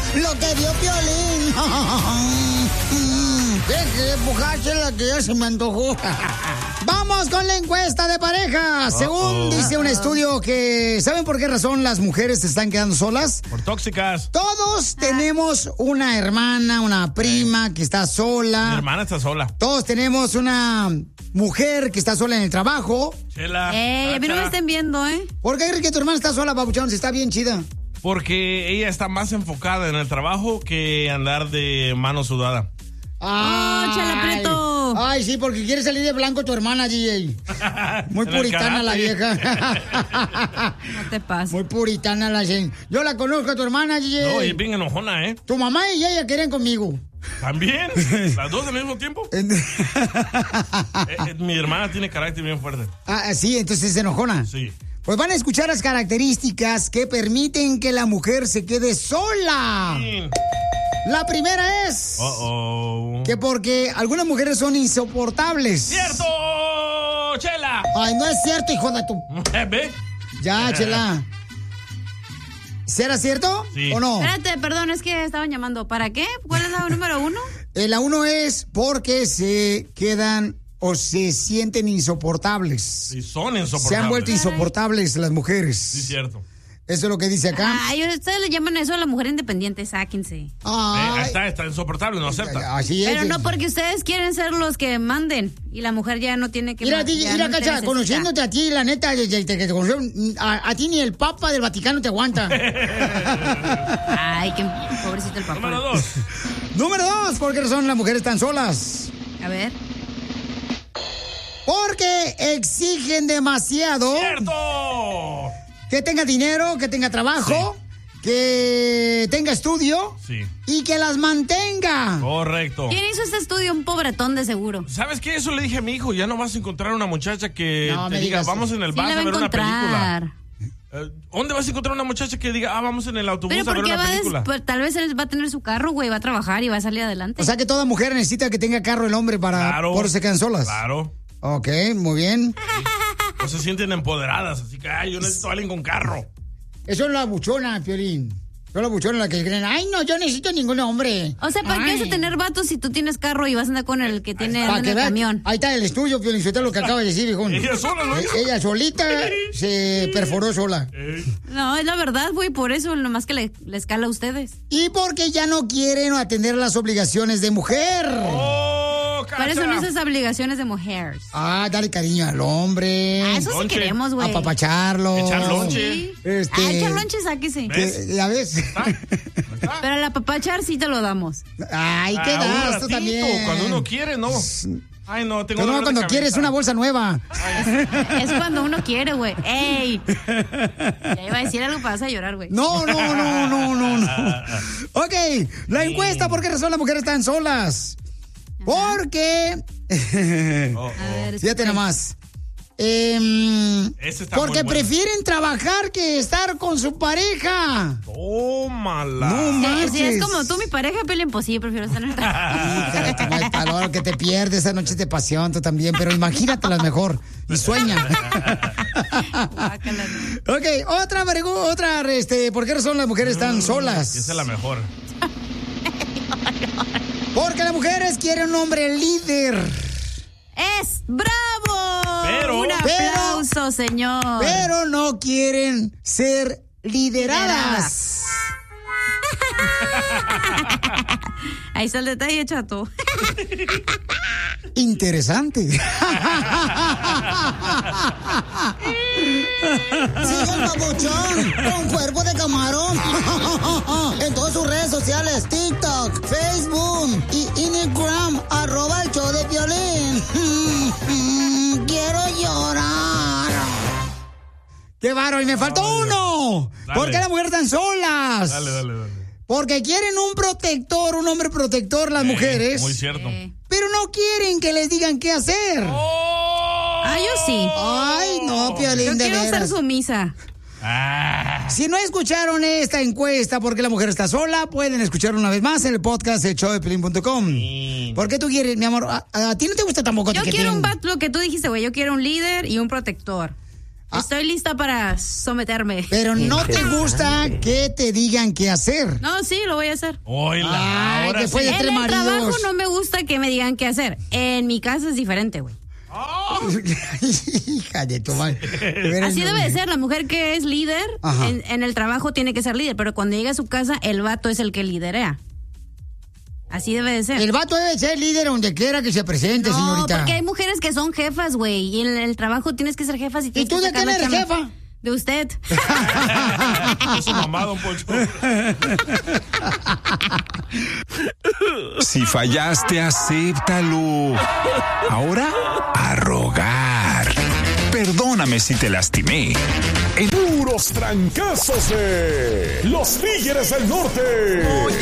lo que vio Piolín. Deje de empujarse la que ya se me antojó. Vamos con la encuesta de pareja. Según dice un estudio que... ¿Saben por qué razón las mujeres se están quedando solas? Por tóxicas. Todos tenemos una hermana, una prima que está sola. Mi hermana está sola. Todos tenemos una mujer que está sola en el trabajo. Chela. A mí no me estén viendo, ¿eh? ¿Por qué crees que tu hermana está sola, papuchón? Si está bien chida. Porque ella está más enfocada en el trabajo que andar de mano sudada. ¡Ay! Chela Prieto! Ay, sí, porque quiere salir de blanco tu hermana, DJ. Muy puritana la vieja. No te pases. Muy puritana la gente. Yo la conozco a tu hermana, DJ. No, y es bien enojona, ¿eh? Tu mamá y ella quieren conmigo. ¿También? ¿Las dos al mismo tiempo? Mi hermana tiene carácter bien fuerte. Ah, sí, entonces es enojona. Sí. Pues van a escuchar las características que permiten que la mujer se quede sola. Sí. La primera es... Uh-oh. Que porque algunas mujeres son insoportables. ¡Cierto, Chela! Ay, no es cierto, hijo de tu... ¿Ve? Ya, Chela. ¿Será cierto Sí. o no? Espérate, perdón, es que estaban llamando. ¿Para qué? ¿Cuál es la número uno? La uno es porque se quedan o se sienten insoportables. Sí, son insoportables. Se han vuelto insoportables las mujeres. Sí, cierto. Eso es lo que dice acá. Ay, ustedes le llaman eso a la mujer independiente, sáquense. Ay, Ahí está insoportable, no acepta. así es. Pero no porque ustedes quieren ser los que manden y la mujer ya no tiene que... Mira, ya mira, no te Cacha, necesita. conociéndote a ti, la neta, desde que te conoció, a ti ni el Papa del Vaticano te aguanta. Ay, qué pobrecito el papá. Número 2. Número 2, ¿por qué razón las mujeres están solas? A ver. Porque exigen demasiado. ¡Cierto! Que tenga dinero, que tenga trabajo, que tenga estudio Sí. y que las mantenga. Correcto. ¿Quién hizo este estudio? Un pobretón de seguro. ¿Sabes qué? Eso le dije a mi hijo. Ya no vas a encontrar una muchacha que No, te me diga, digas. vamos en el Sí bus la a va a ver una película. encontrar. ¿Dónde vas a encontrar una muchacha que diga, vamos en el autobús Pero a ver porque una película? pues, tal vez él va a tener su carro, güey, va a trabajar y va a salir adelante. O sea que toda mujer necesita que tenga carro el hombre para... Claro. Por eso se quedan solas. Claro. Ok, muy bien. No se sienten empoderadas, así que, yo necesito a alguien con carro. Eso es la buchona, Piolín. Son las buchonas las que creen, ay, no, yo necesito ningún hombre. O sea, ¿para qué vas a tener vatos si tú tienes carro y vas a andar con el que tiene anda en el camión? Ahí está el estudio, Piolín, eso es lo que acaba de decir, viejón. Ella sola, ¿no? Ella solita se perforó sola. No, es la verdad, güey, por eso nomás que le escala a ustedes. Y porque ya no quieren atender las obligaciones de mujer. ¡Oh, Cacha! ¿Cuáles son esas obligaciones de mujeres? Ah, dale cariño al hombre. Ah, eso sí Lonche. queremos, güey. Apapacharlo. Echar lonche. Sí. Este- Echar lonche, sáquese. ¿Ya ves? Pero al apapachar sí te lo damos. Ay, ¿qué Un das? Tú ratito, también. cuando uno quiere, no. Ay, no, tengo Pero no, dolor de cuando cabeza. quieres una bolsa nueva. Es cuando uno quiere, güey. ¡Ey! Ya iba a decir algo, vas a llorar, güey. No. Ok, la encuesta, ¿por qué razón las mujeres están solas? Porque... A ver, Fíjate nomás. Ese está Porque muy bueno. prefieren trabajar que estar con su pareja. Tómala. No manches. Si es como tú, mi pareja, Pelín, pues sí, prefiero estar en el trabajo. Hija de tu madre, palabra, que te pierdes esa noche de pasión, tú también, pero imagínatelas mejor y sueña. Guácala, no. Ok, otra, ¿por qué razón las mujeres están solas? Esa es la mejor. Porque las mujeres quieren un hombre líder. ¡Es bravo! Pero- Un aplauso, señor. Pero no quieren ser lideradas. Ahí está el detalle, chato. Interesante. Sigue el babuchón con cuerpo de camarón. En todas sus redes sociales, TikTok, Facebook y Instagram, @el show de Piolín. Quiero llorar. ¡Qué bárbaro! Y me faltó uno. Dale. ¿Por qué las mujeres están solas? Dale. Porque quieren un protector, un hombre protector las mujeres. Muy cierto. Pero no quieren que les digan qué hacer. Ah, yo sí. Ay, no, Piolín, Yo de quiero ser veras. sumisa. Si no escucharon esta encuesta, ¿por qué la mujer está sola? Pueden escucharla una vez más en el podcast de showdepiolín.com. ¿Por qué tú quieres, mi amor? ¿A ti no te gusta tampoco? Yo que quiero tienen- un vato, lo que tú dijiste, güey. Yo quiero un líder y un protector. Estoy lista para someterme. Pero no te gusta que te digan qué hacer. No, sí, lo voy a hacer. Hola, ahora después de En 3 el maridos. trabajo no me gusta que me digan qué hacer. En mi casa es diferente, güey. Hija de tu madre. Así debe de ser. La mujer que es líder en el trabajo tiene que ser líder, pero cuando llega a su casa, el vato es el que liderea. Así debe de ser. El vato debe ser líder donde quiera que se presente, señorita. Porque hay mujeres que son jefas, güey. Y en el trabajo tienes que ser jefas. ¿Y tú de quién eres jefa? De usted. Es su mamá, don Poncho. Si fallaste, acéptalo. Ahora, a rogar. Perdóname si te lastimé. Puros trancazos de los Tigres del Norte.